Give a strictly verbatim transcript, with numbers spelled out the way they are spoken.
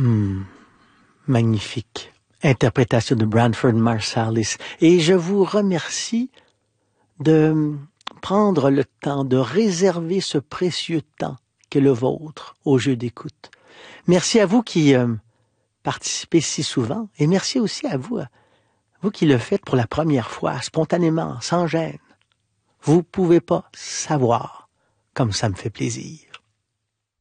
Hmm, magnifique interprétation de Branford Marsalis. Et je vous remercie de prendre le temps, de réserver ce précieux temps qu'est le vôtre au jeu d'écoute. Merci à vous qui euh, participez si souvent et merci aussi à vous, vous qui le faites pour la première fois, spontanément, sans gêne. Vous pouvez pas savoir comme ça me fait plaisir.